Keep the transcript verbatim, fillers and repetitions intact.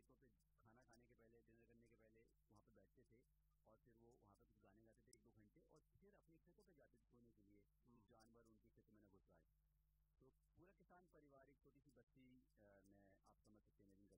खेतों पे खाना खाने के पहले, डिनर करने के पहले वहाँ पे बैठते थे और फिर वो वहाँ पे कुछ गाने गाते थे एक दो घंटे और फिर अपने खेतों पे जाते थे सोने के लिए कि जानवर उनके खेतों में न घुस आए। तो पूरा किसान परिवार एक छोटी सी बस्ती में आप समझ सकते हैं